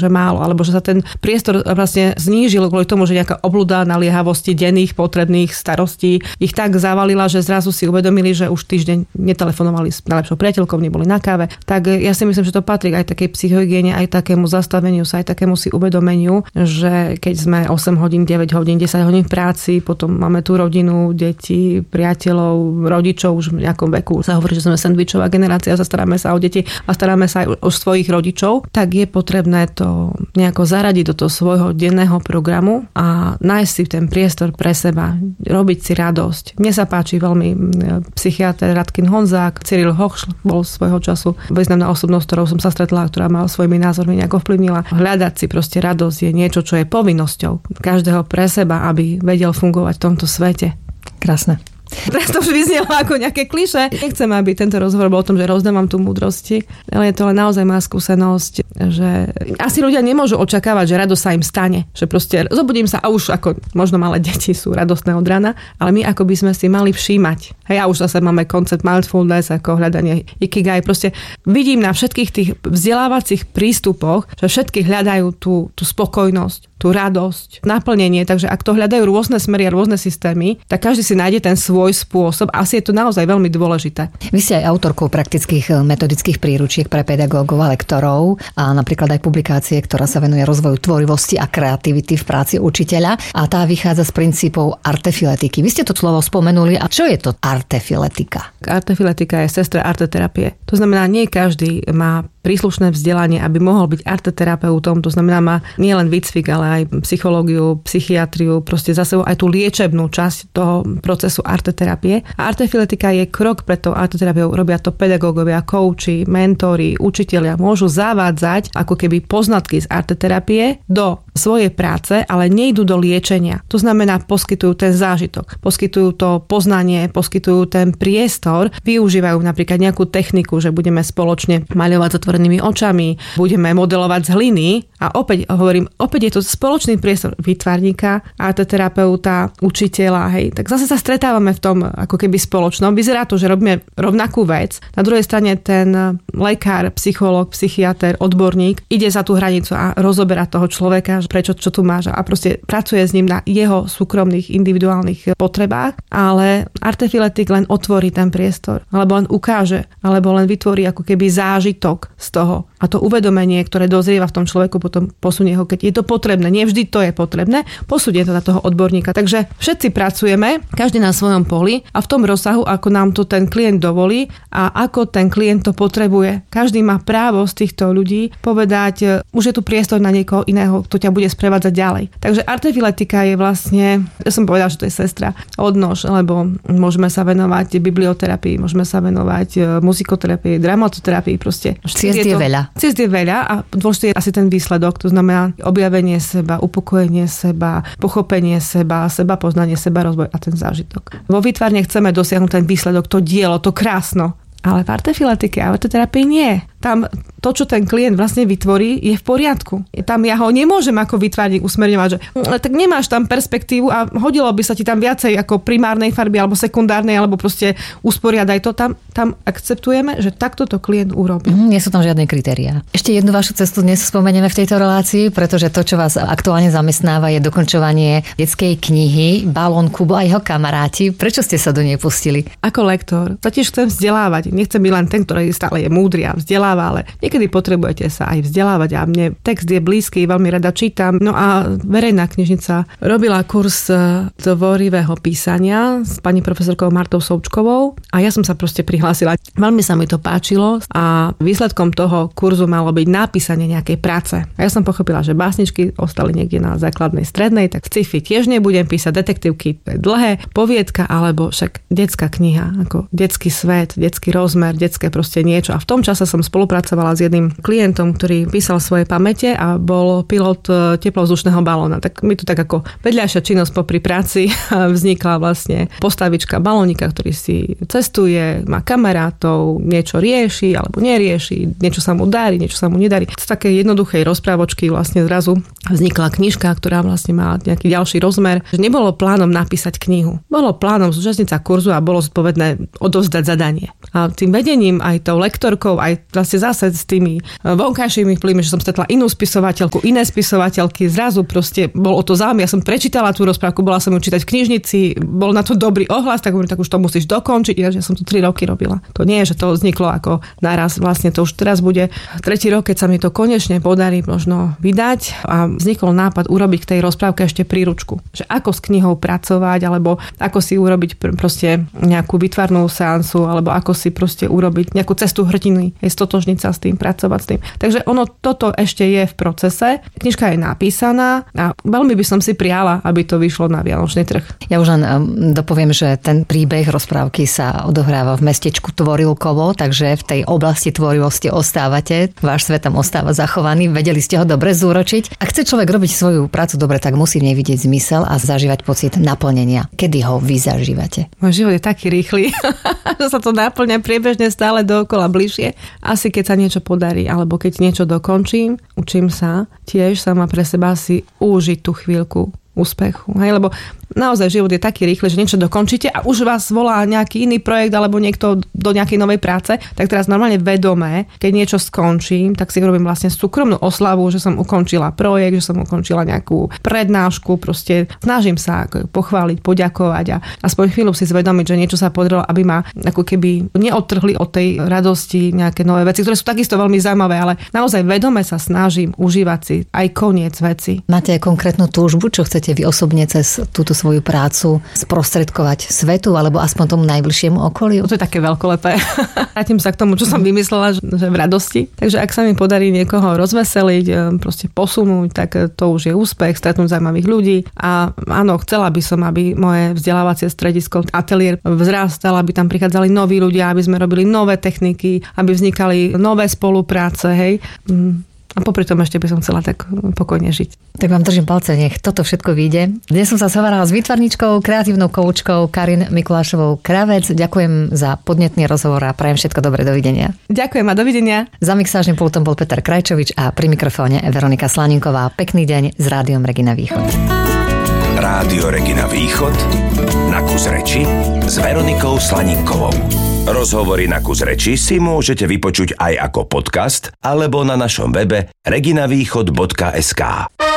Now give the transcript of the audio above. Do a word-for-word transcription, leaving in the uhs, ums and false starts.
že málo, alebo že sa ten priestor vlastne znížil kvôli tomu, že nejaká obľuda naliehavosti denných potrebných starostí ich tak zavalila, že zrazu si uvedomili, že už týždeň netelefonovali s najlepšou priateľkou, neboli na káve. Tak ja si myslím, že to patrí aj takej psychohygiene, aj takému zastaveniu sa, aj takému si uvedomeniu, že keď sme osem hodín, deväť hodín, desať hodín v práci, potom máme tú rodinu, deti, priateľov, rodičov už v nejakom veku. Sa hovorí, že sme sandvičová generácia, zastaráme sa o deti a staráme sa aj o svojich rodičov, tak je potrebné to nejako zaradiť do toho svojho denného programu a nájsť si ten priestor pre seba, robiť si radosť. Mne sa páči veľmi psychiatr Radkin Honzák, Cyril Hochsch bol svojho času významná osobnosť, ktorou som sa stretla, ktorá ma svojimi názormi nejako vplyvnila. Hľadať si proste radosť je niečo, čo je povinnosťou každého pre seba, aby vedel fungovať v tomto svete. Krásne. Teraz to už vyznelo ako nejaké klišé. Nechcem, aby tento rozhovor bol o tom, že rozdávam tu múdrosti, ale je to len naozaj moja skúsenosť, že asi ľudia nemôžu očakávať, že radosť sa im stane. Že proste zobudím sa a už ako možno malé deti sú radostné od rána, ale my ako by sme si mali všímať. Hej, a už zase máme koncept mindfulness, ako hľadanie ikigai. Proste vidím na všetkých tých vzdelávacích prístupoch, že všetky hľadajú tú, tú spokojnosť, tú radosť, naplnenie. Takže ak to hľadajú rôzne smery a rôzne systémy, tak každý si nájde ten svoj spôsob. Asi je to naozaj veľmi dôležité. Vy ste aj autorkou praktických metodických príručiek pre pedagógov a lektorov a napríklad aj publikácie, ktorá sa venuje rozvoju tvorivosti a kreativity v práci učiteľa a tá vychádza z princípov artefiletiky. Vy ste to slovo spomenuli. A čo je to artefiletika? Artefiletika je sestra arteterapie. To znamená, nie každý má príslušné vzdelanie, aby mohol byť arteterapeutom. To znamená, má nielen výcvik, ale aj psychológiu, psychiatriu, proste za sebou aj tú liečebnú časť toho procesu arteterapie. A artefiletika je krok pred tou arteterapiou. Robia to pedagógovia, kouči, mentori, učitelia. Môžu zavádzať ako keby poznatky z arteterapie do svojej práce, ale nejdú do liečenia. To znamená, poskytujú ten zážitok, poskytujú to poznanie, poskytujú ten priestor, využívajú napríklad nejakú techniku, že budeme spoločne maľovať s otvorenými očami, budeme modelovať z hliny a opäť hovorím, opäť je to spoločný priestor výtvarníka, arteterapeuta, učiteľa, hej. Tak zase sa stretávame v tom ako keby spoločnom. Vyzerá to, že robíme rovnakú vec. Na druhej strane ten lekár, psychológ, psychiater, odborník ide za tú hranicu a rozoberá toho človeka, prečo, čo tu máš a proste pracuje s ním na jeho súkromných, individuálnych potrebách, ale artefiletik len otvorí ten priestor, alebo len ukáže, alebo len vytvorí ako keby zážitok z toho. A to uvedomenie, ktoré dozrieva v tom človeku, potom posunie ho, keď je to potrebné. Nie vždy to je potrebné, posunie to na toho odborníka. Takže všetci pracujeme, každý na svojom poli a v tom rozsahu, ako nám to ten klient dovolí a ako ten klient to potrebuje. Každý má právo z týchto ľudí povedať, už je tu priestor na niekoho iného, kto ťa bude sprevádzať ďalej. Takže artefiletika je vlastne, ja som povedala, že to je sestra, odnož, lebo môžeme sa venovať biblioterapii, môžeme sa venovať muzikoterapii, dramatoterapii, proste. Ciest je, je veľa. Ciest je veľa a dôležitý je asi ten výsledok, to znamená objavenie seba, upokojenie seba, pochopenie seba, seba poznanie, seba rozvoj a ten zážitok. Vo výtvarne chceme dosiahnuť ten výsledok, to dielo, to krásno. Ale v artefiletike a arteterapii nie. Tam to, čo ten klient vlastne vytvorí, je v poriadku. Tam ja ho nemôžem ako výtvarník usmerňovať, že tak nemáš tam perspektívu a hodilo by sa ti tam viacej ako primárnej farby alebo sekundárnej, alebo proste usporiadaj to. Tam, tam akceptujeme, že takto to klient urobí. Mm, nie sú tam žiadne kritériá. Ešte jednu vašu cestu dnes spomenieme v tejto relácii, pretože to, čo vás aktuálne zamestnáva, je dokončovanie detskej knihy Balón Kubo a jeho kamaráti. Prečo ste sa do nej pustili? Ako lektor sa tiež chcem vzdelávať. Nechcem byť len ten, ktorý stále je múdry a vzdeláva, ale niekedy potrebujete sa aj vzdelávať a mne text je blízky, veľmi rada čítam. No a verejná knižnica robila kurz tvorivého písania s pani profesorkou Martou Součkovou a ja som sa proste prihlásila. Veľmi sa mi to páčilo a výsledkom toho kurzu malo byť napísanie nejakej práce. A ja som pochopila, že básničky ostali niekde na základnej strednej, tak sci-fi tiež nebudem písať, detektívky dlhé, poviedka alebo však detská kniha, ako detský svet, detský rozmer, detské proste niečo. A v tom čase som spolupracovala s jedným klientom, ktorý písal svoje pamäte a bol pilot teplovzdušného balóna. Tak mi tu tak ako vedľajšia činnosť popri práci vznikla vlastne postavička balónika, ktorý si cestuje, má kamarátov, niečo rieši alebo nerieši, niečo sa mu darí, niečo sa mu nedarí. Z takej jednoduchej rozprávočky vlastne zrazu vznikla knižka, ktorá vlastne má nejaký ďalší rozmer. Že nebolo plánom napísať knihu. Bolo plánom zúčastniť sa kurzu a bolo zodpovedné odovzdať zadanie. A tým vedením, aj tou lektorkou, aj vlastne proste zase s tými vonkajšími vplyvmi, že som stretla inú spisovateľku, iné spisovateľky, zrazu proste bol o to záujem. Ja som prečítala tú rozprávku, bola som ju čítať v knižnici, bol na to dobrý ohlas, tak hovorím, tak už to musíš dokončiť, ináč ja som to tri roky robila. To nie je, že to vzniklo ako naraz, vlastne to už teraz bude tretí rok, keď sa mi to konečne podarí možno vydať a vznikol nápad urobiť k tej rozprávke ešte príručku, že ako s knihou pracovať, alebo ako si urobiť pr- proste nejakú výtvarnú seansu, alebo ako si proste urobiť nejakú cestu hrdiny, je stotožniť sa s tým, pracovať s tým. Takže ono toto ešte je v procese. Knižka je napísaná a veľmi by som si priala, aby to vyšlo na vianočný trh. Ja už len dopoviem, že ten príbeh rozprávky sa odohráva v mestečku Tvorilkovo, takže v tej oblasti tvorivosti ostávate, váš svet tam ostáva zachovaný, vedeli ste ho dobre zúročiť. Ak chce človek robiť svoju prácu dobre, tak musí v nej vidieť zmysel a zažívať pocit naplnenia. Kedy ho vy zažívate? Môj život je taký rýchly, že sa to naplňa priebežne stále dookola bližšie. Asi keď sa niečo podarí, alebo keď niečo dokončím, učím sa tiež sama pre seba si užiť tú chvíľku úspechu. Hej, lebo naozaj život je taký rýchly, že niečo dokončíte a už vás volá nejaký iný projekt alebo niekto do nejakej novej práce, tak teraz normálne vedomé, keď niečo skončím, tak si robím vlastne súkromnú oslavu, že som ukončila projekt, že som ukončila nejakú prednášku, proste snažím sa pochváliť, poďakovať a aspoň chvíľu si zvedomiť, že niečo sa podarilo, aby ma ako keby neodtrhli od tej radosti nejaké nové veci, ktoré sú takisto veľmi zaujímavé, ale naozaj vedome sa snažím užívať si aj koniec veci. Máte aj konkrétnu túžbu, čo chcete vy osobne cez túto svoju prácu sprostredkovať svetu alebo aspoň tomu najbližšiemu okoliu? To je také veľkolepé. Vrátim sa k tomu, čo som vymyslela, že, že v radosti. Takže ak sa mi podarí niekoho rozveseliť, proste posunúť, tak to už je úspech, stretnúť zaujímavých ľudí. A áno, chcela by som, aby moje vzdelávacie stredisko, ateliér vzrastal, aby tam prichádzali noví ľudia, aby sme robili nové techniky, aby vznikali nové spolupráce, hej. A popri tom ešte by som chcela tak pokojne žiť. Tak vám držím palce, nech toto všetko vyjde. Dnes som sa zhovarala s výtvarničkou, kreatívnou koučkou Karin Mikulášovou Kravec. Ďakujem za podnetný rozhovor a prajem všetko dobré. Dovidenia. Ďakujem a dovidenia. Za mixážnym pultom bol Peter Krajčovič a pri mikrofóne Veronika Slaninková. Pekný deň s Rádiom Regina Východ. Rádio Regina Východ na kus reči s Veronikou Slaninkovou. Rozhovory na kus reči si môžete vypočuť aj ako podcast alebo na našom webe reginavýchod bodka es ká.